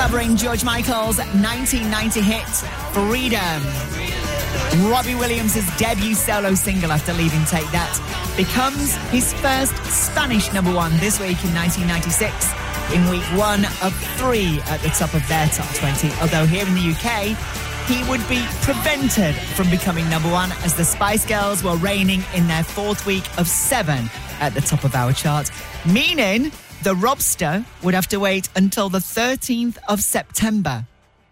covering George Michael's 1990 hit, Freedom. Robbie Williams' debut solo single after leaving Take That becomes his first Spanish number one this week in 1996, in week 1 of 3 at the top of their top 20. Although here in the UK, he would be prevented from becoming number one as the Spice Girls were reigning in their 4th week of 7 at the top of our chart, meaning the Robster would have to wait until the 13th of September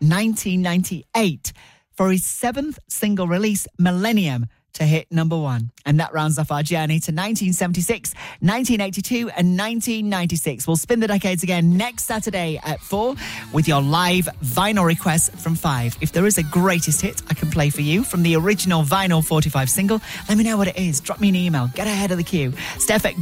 1998 for his 7th single release, Millennium, to hit number one. And that rounds off our journey to 1976, 1982 and 1996. We'll spin the decades again next Saturday at 4 with your live vinyl requests from 5. If there is a greatest hit I can play for you from the original Vinyl 45 single, let me know what it is. Drop me an email. Get ahead of the queue. Steph at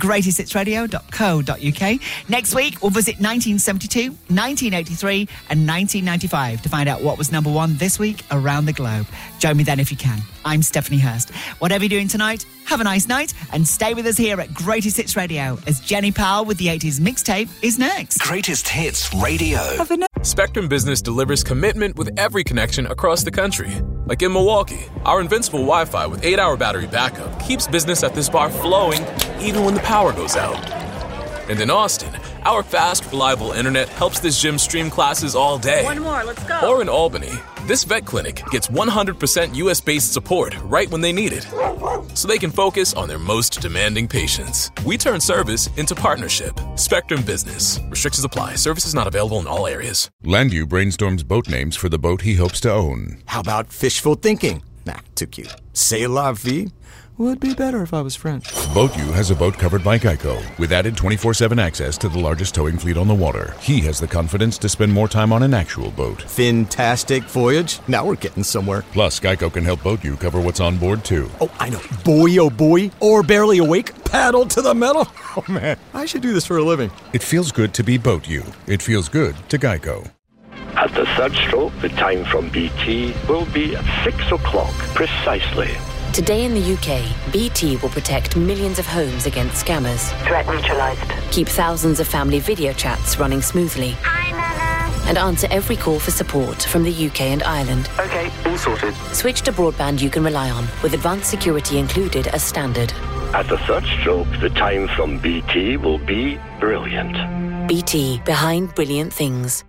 greatesthitsradio.co.uk. Next week, we'll visit 1972, 1983 and 1995 to find out what was number one this week around the globe. Join me then if you can. I'm Stephanie Hurst. Whatever you're doing tonight, have a nice night and stay with us here at Greatest Hits Radio as Jenny Powell with the 80s mixtape is next. Greatest Hits Radio. Spectrum Business delivers commitment with every connection across the country. Like in Milwaukee, our invincible Wi-Fi with 8-hour battery backup keeps business at this bar flowing even when the power goes out. And in Austin, our fast, reliable internet helps this gym stream classes all day. One more, let's go. Or in Albany, this vet clinic gets 100% US-based support right when they need it, so they can focus on their most demanding patients. We turn service into partnership. Spectrum Business. Restrictions apply. Services not available in all areas. Landu brainstorms boat names for the boat he hopes to own. How about fishful thinking? Nah, too cute. C'est la vie? Would be better if I was French. BoatU has a boat covered by Geico with added 24/7 access to the largest towing fleet on the water. He has the confidence to spend more time on an actual boat. Fantastic voyage. Now we're getting somewhere. Plus, Geico can help BoatU cover what's on board, too. Oh, I know. Boy, oh boy. Or barely awake. Paddle to the metal. Oh, man. I should do this for a living. It feels good to be BoatU. It feels good to Geico. At the third stroke, the time from BT will be 6 o'clock precisely. Today in the UK, BT will protect millions of homes against scammers. Threat neutralized. Keep thousands of family video chats running smoothly. Hi, Nana. And answer every call for support from the UK and Ireland. Okay, all sorted. Switch to broadband you can rely on, with advanced security included as standard. At the third stroke, the time from BT will be brilliant. BT, behind brilliant things.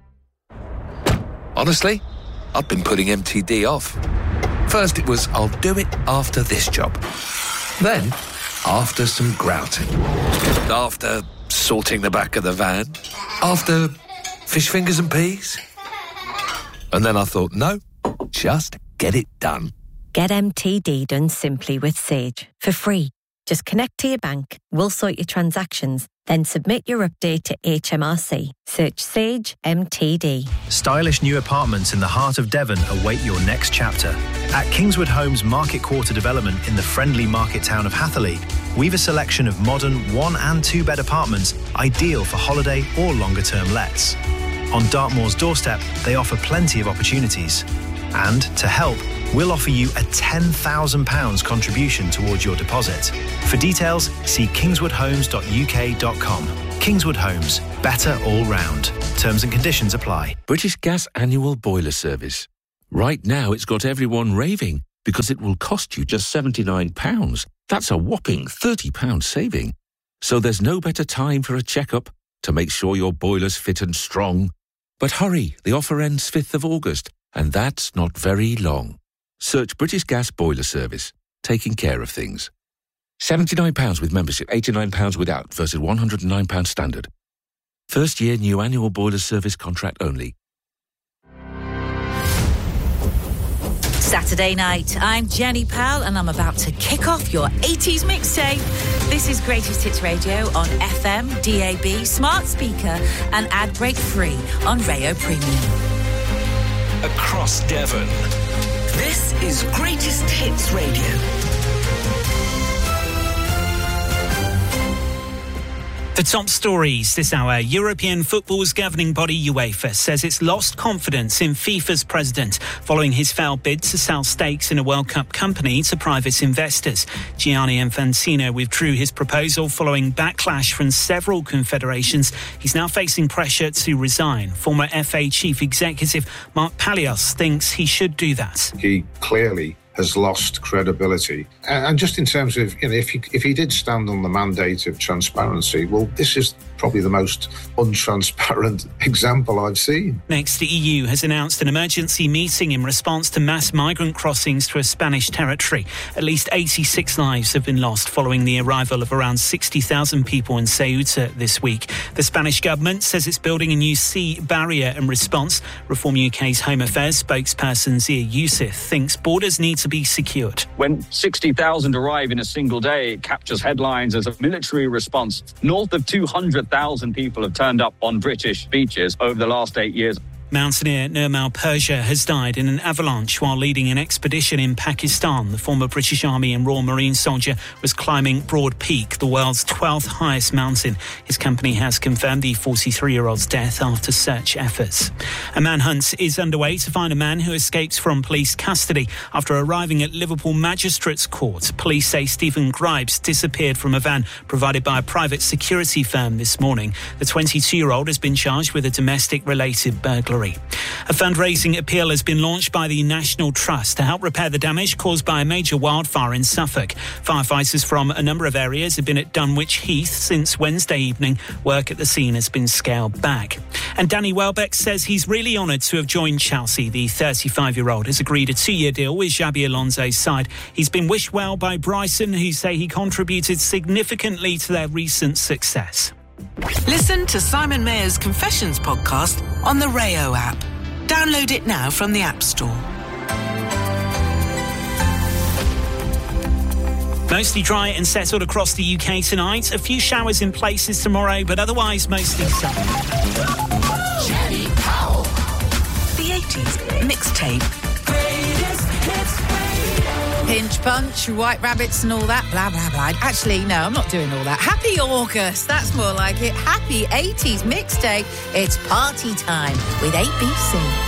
Honestly, I've been putting MTD off. First it was, I'll do it after this job. Then, after some grouting. After sorting the back of the van. After fish fingers and peas. And then I thought, no, just get it done. Get MTD done simply with Sage for free. Just connect to your bank, we'll sort your transactions, then submit your update to HMRC. Search Sage MTD. Stylish new apartments in the heart of Devon await your next chapter. At Kingswood Homes Market Quarter development in the friendly market town of Hatherley, we've a selection of modern 1- and 2-bed apartments ideal for holiday or longer-term lets. On Dartmoor's doorstep, they offer plenty of opportunities. And to help, we'll offer you a £10,000 contribution towards your deposit. For details, see kingswoodhomes.uk.com. Kingswood Homes, better all round. Terms and conditions apply. British Gas annual boiler service. Right now it's got everyone raving because it will cost you just £79. That's a whopping £30 saving. So there's no better time for a checkup to make sure your boiler's fit and strong. But hurry, the offer ends 5th of August, and that's not very long. Search British Gas Boiler Service, taking care of things. £79 with membership, £89 without versus £109 standard. First year new annual boiler service contract only. Saturday night, I'm Jenny Powell and I'm about to kick off your 80s mixtape. This is Greatest Hits Radio on FM, DAB, smart speaker and ad break free on Rayo Premium. Across Devon. This is Greatest Hits Radio. The top stories this hour. European football's governing body UEFA says it's lost confidence in FIFA's president following his failed bid to sell stakes in a World Cup company to private investors. Gianni Infantino withdrew his proposal following backlash from several confederations. He's now facing pressure to resign. Former FA chief executive Mark Palios thinks he should do that. He clearly has lost credibility. And just in terms of, if he did stand on the mandate of transparency, well, this is probably the most untransparent example I've seen. Next, the EU has announced an emergency meeting in response to mass migrant crossings through Spanish territory. At least 86 lives have been lost following the arrival of around 60,000 people in Ceuta this week. The Spanish government says it's building a new sea barrier in response. Reform UK's Home Affairs spokesperson Zia Youssef thinks borders need to be secured. When 60,000 arrive in a single day, it captures headlines as a military response. North of 200,000 people have turned up on British beaches over the last 8 years. Mountaineer Nirmal Persia has died in an avalanche while leading an expedition in Pakistan. The former British Army and Royal Marine soldier was climbing Broad Peak, the world's 12th highest mountain. His company has confirmed the 43-year-old's death after search efforts. A manhunt is underway to find a man who escapes from police custody after arriving at Liverpool Magistrates Court. Police say Stephen Gripes disappeared from a van provided by a private security firm this morning. The 22-year-old has been charged with a domestic-related burglary. A fundraising appeal has been launched by the National Trust to help repair the damage caused by a major wildfire in Suffolk. Firefighters from a number of areas have been at Dunwich Heath since Wednesday evening. Work at the scene has been scaled back. And Danny Welbeck says he's really honoured to have joined Chelsea. The 35-year-old has agreed a 2-year deal with Xabi Alonso's side. He's been wished well by Brighton, who say he contributed significantly to their recent success. Listen to Simon Mayer's Confessions podcast on the Rayo app. Download it now from the App Store. Mostly dry and settled across the UK tonight. A few showers in places tomorrow, but otherwise mostly sunny. Jenny Powell. The 80s mixtape. Pinch Punch, White Rabbits and all that, blah, blah, blah. Actually, no, I'm not doing all that. Happy August, that's more like it. Happy 80s mixtape. It's party time with ABC.